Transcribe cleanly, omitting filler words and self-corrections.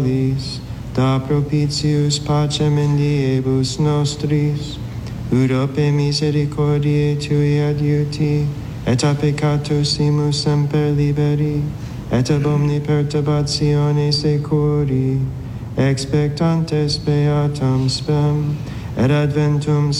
da propitius pacem in diebus nostris, ut ope misericordiae tui adiuti, et a peccatus imus semper liberi, et ab omni perturbatione securi, expectantes beatam spem, et adventum